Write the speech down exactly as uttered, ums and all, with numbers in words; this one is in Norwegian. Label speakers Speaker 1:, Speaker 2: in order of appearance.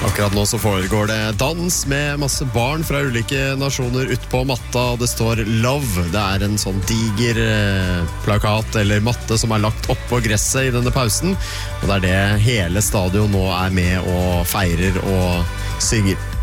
Speaker 1: Akkurat nå så foregår det dans med masse barn fra ulike nasjoner ut på matta, og det står Love. Det er en sånn diger eh, plakat eller matte som er lagt opp på gresset i denne pausen, og det er det hele stadion nå er med og feirer og synger.